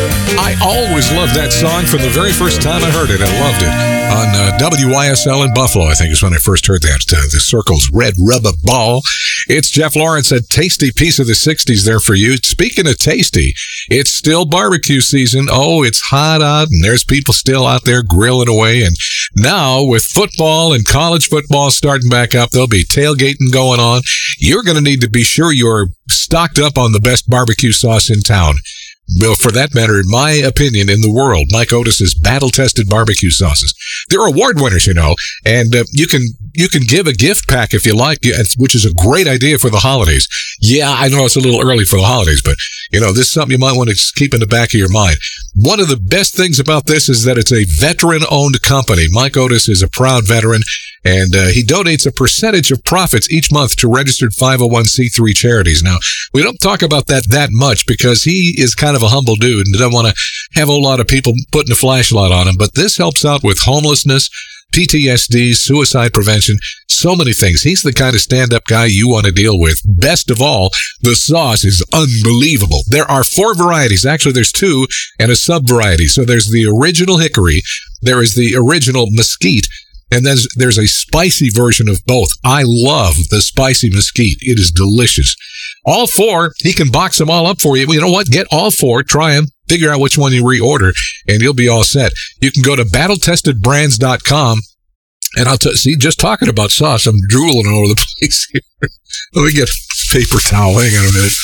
I always loved that song from the very first time I heard it. I loved it. On WYSL in Buffalo, I think is when I first heard that. The Circle's Red Rubber Ball. It's Jeff Lawrence, a tasty piece of the 60s there for you. Speaking of tasty, it's still barbecue season. Oh, it's hot out, and there's people still out there grilling away. And now, with football and college football starting back up, there'll be tailgating going on. You're going to need to be sure you're stocked up on the best barbecue sauce in town. Well, for that matter, in my opinion, in the world, Mike Otis's battle-tested barbecue sauces. They're award winners, you know, and you can give a gift pack if you like, which is a great idea for the holidays. Yeah, I know it's a little early for the holidays, but, you know, this is something you might want to keep in the back of your mind. One of the best things about this is that it's a veteran-owned company. Mike Otis is a proud veteran, and he donates a percentage of profits each month to registered 501c3 charities. Now, we don't talk about that much because he is kind of a humble dude and doesn't want to have a whole lot of people putting a flashlight on him. But this helps out with homelessness, PTSD, suicide prevention, so many things. He's the kind of stand-up guy you want to deal with. Best of all, the sauce is unbelievable. There are 4 varieties. Actually, there's 2 and a sub-variety. So there's the original hickory, there is the original mesquite, and then there's a spicy version of both. I love the spicy mesquite. It is delicious. All 4, he can box them all up for you. You know what? Get all 4, try them, figure out which one you reorder, and you'll be all set. You can go to battletestedbrands.com, and I'll see, just talking about sauce, I'm drooling all over the place here. Let me get a paper towel. Hang on a minute.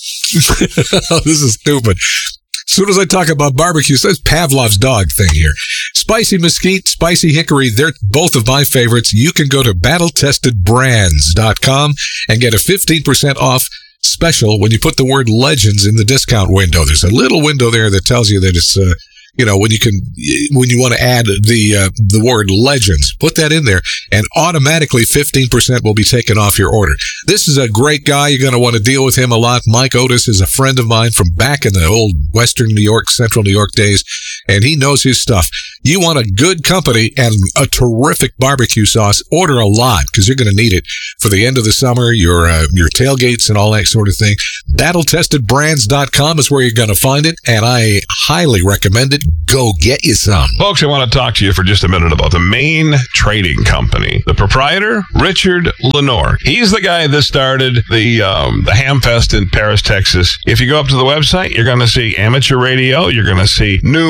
This is stupid. As soon as I talk about barbecue, so it's Pavlov's dog thing here. Spicy mesquite, spicy hickory, they're both of my favorites. You can go to battletestedbrands.com and get a 15% off special when you put the word legends in the discount window. There's a little window there that tells you that it's, when you want to add the word legends, put that in there and automatically 15% will be taken off your order. This is a great guy. You're going to want to deal with him a lot. Mike Otis is a friend of mine from back in the old Western New York, Central New York days, and he knows his stuff. You want a good company and a terrific barbecue sauce, order a lot because you're going to need it for the end of the summer, your tailgates and all that sort of thing. BattleTestedBrands.com is where you're going to find it, and I highly recommend it. Go get you some. Folks, I want to talk to you for just a minute about the Maine Trading Company. The proprietor, Richard Lenore. He's the guy that started the Hamfest in Paris, Texas. If you go up to the website, you're going to see amateur radio. You're going to see new